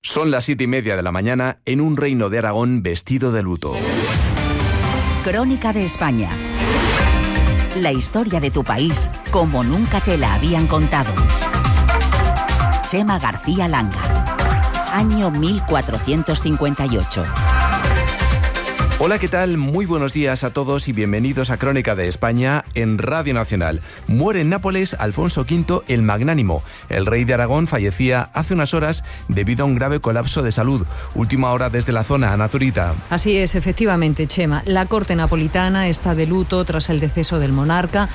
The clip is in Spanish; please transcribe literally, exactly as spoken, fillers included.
Son las siete y media de la mañana en un reino de Aragón vestido de luto. Crónica de España. La historia de tu país como nunca te la habían contado. Chema García Langa. Año mil cuatrocientos cincuenta y ocho. Hola, ¿qué tal? Muy buenos días a todos y bienvenidos a Crónica de España en Radio Nacional. Muere en Nápoles Alfonso quinto el Magnánimo. El rey de Aragón fallecía hace unas horas debido a un grave colapso de salud. Última hora desde la zona, Ana Zurita. Así es, efectivamente, Chema. La corte napolitana está de luto tras el deceso del monarca.